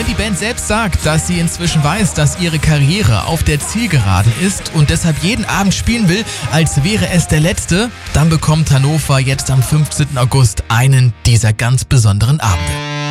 Denn die Band selbst sagt, dass sie inzwischen weiß, dass ihre Karriere auf der Zielgeraden ist und deshalb jeden Abend spielen will, als wäre es der letzte. Dann bekommt Hannover jetzt am 15. August einen dieser ganz besonderen Abende.